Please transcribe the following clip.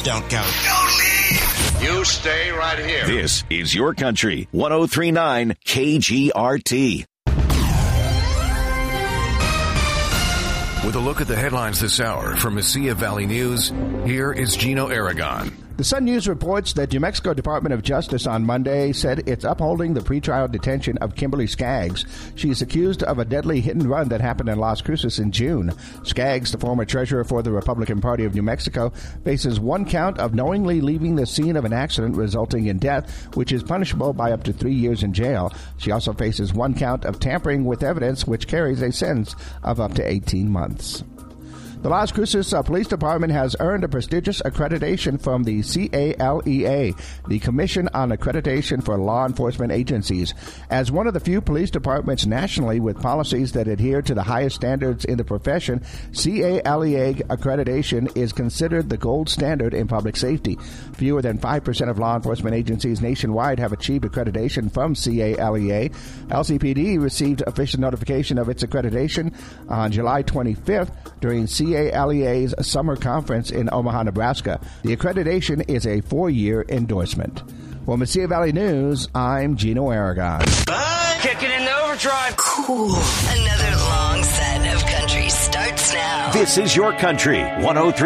Just don't go. Don't leave. You stay right here. This is Your Country 103.9 KGRT. With a look at the headlines this hour from Mesilla Valley News, here is Gino Aragon. The Sun News reports that New Mexico Department of Justice on Monday said it's upholding the pretrial detention of Kimberly Skaggs. She is accused of a deadly hit-and-run that happened in Las Cruces in June. Skaggs, the former treasurer for the Republican Party of New Mexico, faces one count of knowingly leaving the scene of an accident resulting in death, which is punishable by up to 3 years in jail. She also faces one count of tampering with evidence, which carries a sentence of up to 18 months. The Las Cruces Police Department has earned a prestigious accreditation from the CALEA, the Commission on Accreditation for Law Enforcement Agencies. As one of the few police departments nationally with policies that adhere to the highest standards in the profession, CALEA accreditation is considered the gold standard in public safety. Fewer than 5% of law enforcement agencies nationwide have achieved accreditation from CALEA. LCPD received official notification of its accreditation on July 25th during CALEA's summer conference in Omaha, Nebraska. The accreditation is a 4-year endorsement. For Mesilla Valley News, I'm Gino Aragon. Bye. Kicking in the overdrive. Cool. Another long set of country starts now. This is Your Country 103.